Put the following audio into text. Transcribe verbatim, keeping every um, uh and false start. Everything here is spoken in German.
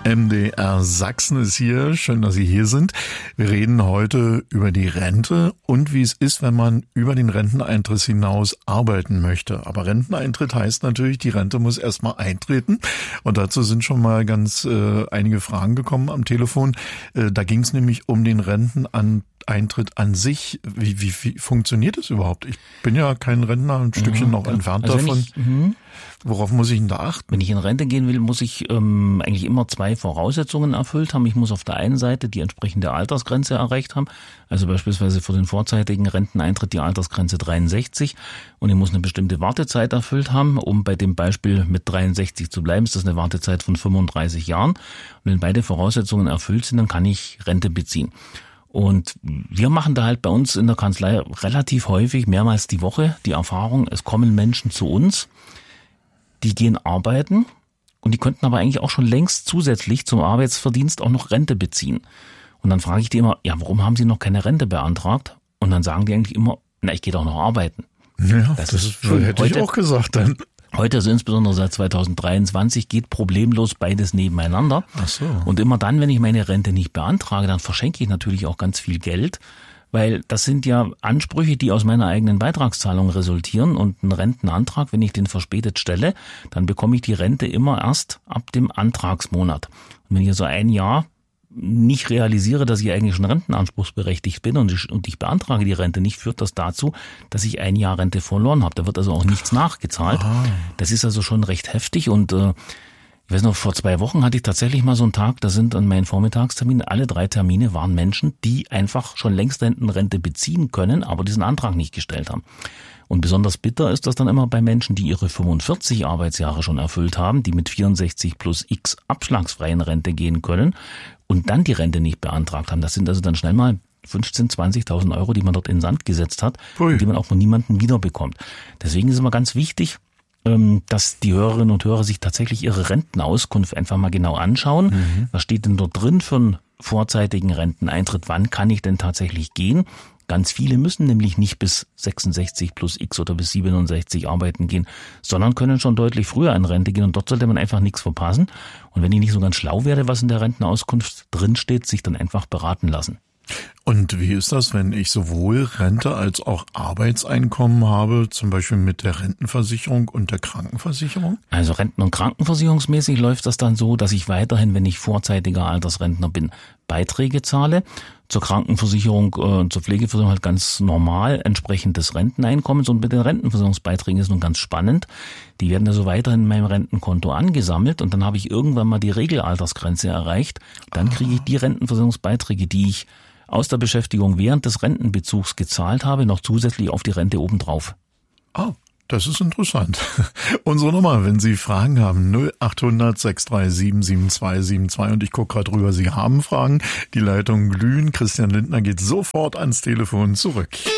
M D R Sachsen ist hier. Schön, dass Sie hier sind. Wir reden heute über die Rente und wie es ist, wenn man über den Renteneintritt hinaus arbeiten möchte. Aber Renteneintritt heißt natürlich, die Rente muss erstmal eintreten. Und dazu sind schon mal ganz äh, einige Fragen gekommen am Telefon. Äh, da ging es nämlich um den Renteneintritt an sich. Wie, wie, wie funktioniert das überhaupt? Ich bin ja kein Rentner, ein Stückchen noch ja, entfernt also davon. Ich, mhm. Worauf muss ich denn da achten? Wenn ich in Rente gehen will, muss ich ähm, eigentlich immer zwei Voraussetzungen erfüllt haben. Ich muss auf der einen Seite die entsprechende Altersgrenze erreicht haben, also beispielsweise für den vorzeitigen Renteneintritt die Altersgrenze dreiundsechzig, und ich muss eine bestimmte Wartezeit erfüllt haben. Um bei dem Beispiel mit dreiundsechzig zu bleiben, ist das eine Wartezeit von fünfunddreißig Jahren. Und wenn beide Voraussetzungen erfüllt sind, dann kann ich Rente beziehen. Und wir machen da halt bei uns in der Kanzlei relativ häufig, mehrmals die Woche, die Erfahrung, es kommen Menschen zu uns, die gehen arbeiten und die könnten aber eigentlich auch schon längst zusätzlich zum Arbeitsverdienst auch noch Rente beziehen. Und dann frage ich die immer, ja, warum haben Sie noch keine Rente beantragt? Und dann sagen die eigentlich immer, na, ich gehe doch noch arbeiten. Ja, das, das ist schon, hätte heute, ich auch gesagt dann. Heute, also insbesondere seit zweitausenddreiundzwanzig, geht problemlos beides nebeneinander. Ach so. Und immer dann, wenn ich meine Rente nicht beantrage, dann verschenke ich natürlich auch ganz viel Geld. Weil das sind ja Ansprüche, die aus meiner eigenen Beitragszahlung resultieren, und ein Rentenantrag, wenn ich den verspätet stelle, dann bekomme ich die Rente immer erst ab dem Antragsmonat. Und wenn ich also ein Jahr nicht realisiere, dass ich eigentlich schon rentenanspruchsberechtigt bin und ich, und ich beantrage die Rente nicht, führt das dazu, dass ich ein Jahr Rente verloren habe. Da wird also auch nichts nachgezahlt. Ah. Das ist also schon recht heftig, und äh, ich weiß noch, vor zwei Wochen hatte ich tatsächlich mal so einen Tag, da sind an meinen Vormittagsterminen, alle drei Termine waren Menschen, die einfach schon längst Rentenrente beziehen können, aber diesen Antrag nicht gestellt haben. Und besonders bitter ist das dann immer bei Menschen, die ihre fünfundvierzig Arbeitsjahre schon erfüllt haben, die mit vierundsechzig plus X abschlagsfreien Rente gehen können und dann die Rente nicht beantragt haben. Das sind also dann schnell mal fünfzehntausend, zwanzigtausend Euro, die man dort in den Sand gesetzt hat, und die man auch von niemandem wiederbekommt. Deswegen ist immer ganz wichtig, dass die Hörerinnen und Hörer sich tatsächlich ihre Rentenauskunft einfach mal genau anschauen. Mhm. Was steht denn dort drin für einen vorzeitigen Renteneintritt? Wann kann ich denn tatsächlich gehen? Ganz viele müssen nämlich nicht bis sechsundsechzig plus X oder bis siebenundsechzig arbeiten gehen, sondern können schon deutlich früher in Rente gehen, und dort sollte man einfach nichts verpassen. Und wenn ich nicht so ganz schlau werde, was in der Rentenauskunft drinsteht, sich dann einfach beraten lassen. Und wie ist das, wenn ich sowohl Rente als auch Arbeitseinkommen habe, zum Beispiel mit der Rentenversicherung und der Krankenversicherung? Also renten- und krankenversicherungsmäßig läuft das dann so, dass ich weiterhin, wenn ich vorzeitiger Altersrentner bin, Beiträge zahle. Zur Krankenversicherung und äh, zur Pflegeversicherung halt ganz normal entsprechend des Renteneinkommens. Und mit den Rentenversicherungsbeiträgen ist nun ganz spannend. Die werden also weiterhin in meinem Rentenkonto angesammelt, und dann habe ich irgendwann mal die Regelaltersgrenze erreicht. Dann kriege ich die Rentenversicherungsbeiträge, die ich aus der Beschäftigung während des Rentenbezugs gezahlt habe, noch zusätzlich auf die Rente obendrauf. Oh. Das ist interessant. Unsere Nummer, wenn Sie Fragen haben, null achthundert, sechs drei sieben, sieben zwei sieben zwei, und ich gucke gerade rüber, Sie haben Fragen. Die Leitungen glühen. Christian Lindner geht sofort ans Telefon zurück.